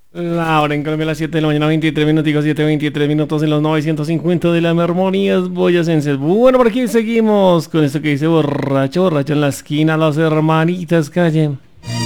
La hora en Colombia a las 7 de la mañana, 23 minutos, 7:23 minutos en los 950 de las armonías boyacenses. Bueno, por aquí seguimos con esto que dice borracho, borracho en la esquina, las hermanitas calle.